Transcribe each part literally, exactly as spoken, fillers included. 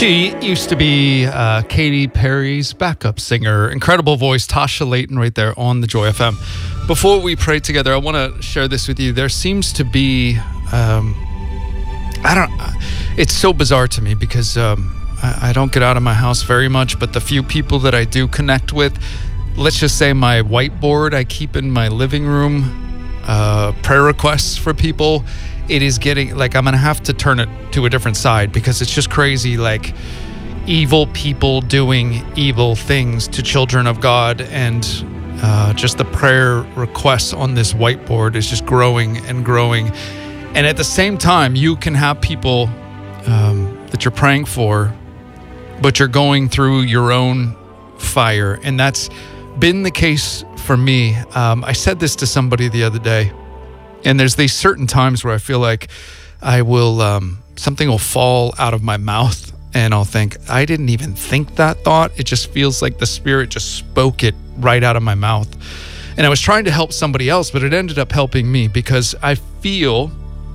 She used to be uh, Katy Perry's backup singer. Incredible voice, Tasha Layton, right there on the Joy F M. Before we pray together, I want to share this with you. There seems to be, um, I don't, it's so bizarre to me because um, I, I don't get out of my house very much, but the few people that I do connect with, let's just say my whiteboard I keep in my living room, uh, prayer requests for people, it is getting, like, I'm going to have to turn it to a different side because it's just crazy, like, evil people doing evil things to children of God, and uh, just the prayer requests on this whiteboard is just growing and growing. And at the same time, you can have people um, that you're praying for, but you're going through your own fire, and that's been the case for me. Um, I said this to somebody the other day. And there's these certain times where I feel like I will, um, something will fall out of my mouth and I'll think, I didn't even think that thought. It just feels like the Spirit just spoke it right out of my mouth. And I was trying to help somebody else, but it ended up helping me because I feel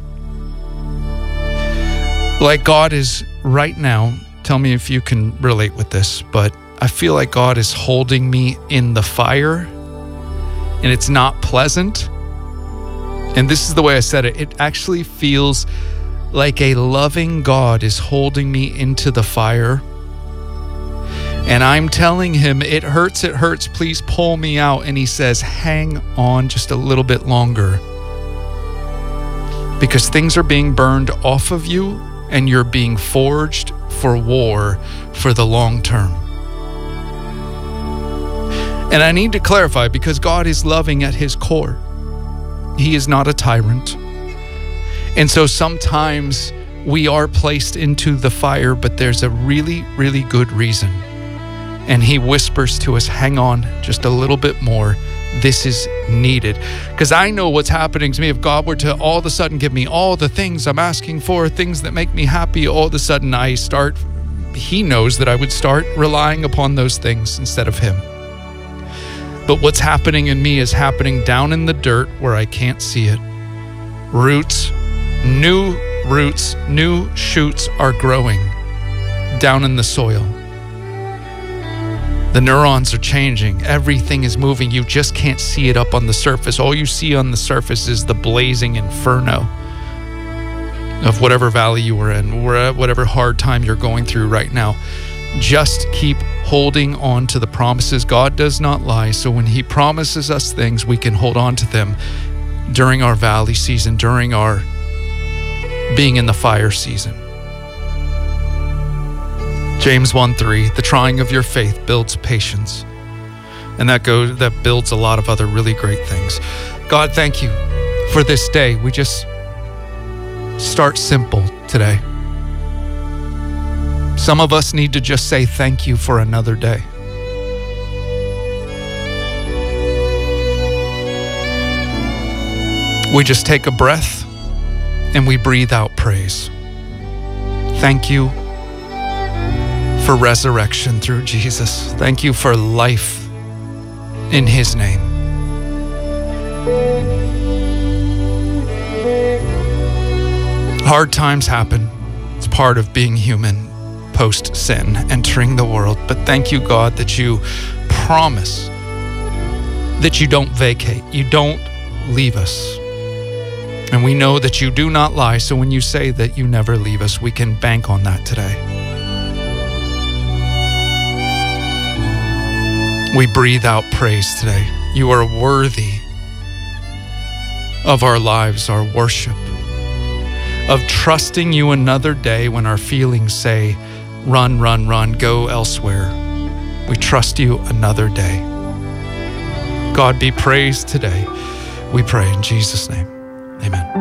like God is right now, tell me if you can relate with this, but I feel like God is holding me in the fire and it's not pleasant. And this is the way I said it. It actually feels like a loving God is holding me into the fire. And I'm telling him, it hurts, it hurts, please pull me out. And he says, hang on just a little bit longer. Because things are being burned off of you and you're being forged for war for the long term. And I need to clarify because God is loving at his core. He is not a tyrant. And so sometimes we are placed into the fire, but there's a really, really good reason. And he whispers to us, hang on just a little bit more. This is needed. Because I know what's happening to me. If God were to all of a sudden give me all the things I'm asking for, things that make me happy, all of a sudden I start, he knows that I would start relying upon those things instead of him. But what's happening in me is happening down in the dirt where I can't see it. Roots, new roots, new shoots are growing down in the soil. The neurons are changing. Everything is moving. You just can't see it up on the surface. All you see on the surface is the blazing inferno of whatever valley you were in, or whatever hard time you're going through right now. Just keep holding on to the promises. God does not lie. So when he promises us things, we can hold on to them during our valley season, during our being in the fire season. James one three, the trying of your faith builds patience. And that goes, that builds a lot of other really great things. God, thank you for this day. We just start simple today. Some of us need to just say thank you for another day. We just take a breath and we breathe out praise. Thank you for resurrection through Jesus. Thank you for life in his name. Hard times happen. It's part of being human. Post-sin, entering the world. But thank you, God, that you promise that you don't vacate. You don't leave us. And we know that you do not lie. So when you say that you never leave us, we can bank on that today. We breathe out praise today. You are worthy of our lives, our worship, of trusting you another day when our feelings say, run, run, run, go elsewhere. We trust you another day. God be praised today. We pray in Jesus' name. Amen.